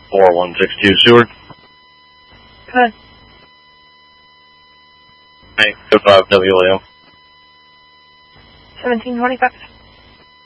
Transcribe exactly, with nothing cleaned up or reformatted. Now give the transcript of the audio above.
four one six two, Seward. Good. Hey, five W William. seventeen twenty-five.